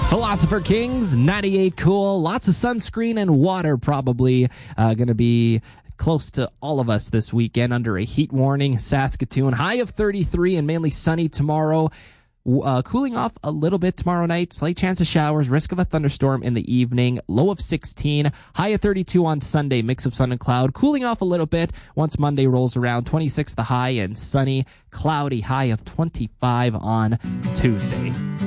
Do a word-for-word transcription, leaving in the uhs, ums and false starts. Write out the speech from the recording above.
Philosopher Kings, ninety-eight cool. Lots of sunscreen and water probably uh, going to be close to all of us this weekend under a heat warning. Saskatoon, high of thirty-three and mainly sunny tomorrow. Uh, cooling off a little bit tomorrow night. Slight chance of showers. Risk of a thunderstorm in the evening. Low of sixteen. High of thirty-two on Sunday. Mix of sun and cloud. Cooling off a little bit once Monday rolls around. twenty-six the high and sunny. Cloudy. High of twenty-five on Tuesday.